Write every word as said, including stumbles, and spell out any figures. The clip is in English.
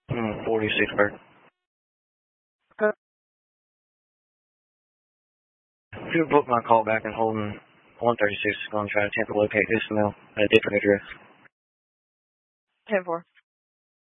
Hmm, forty-six Bird. Okay. If you book my call back and Holden one thirty-six is going to try to attempt to locate this mail at a different address. ten four.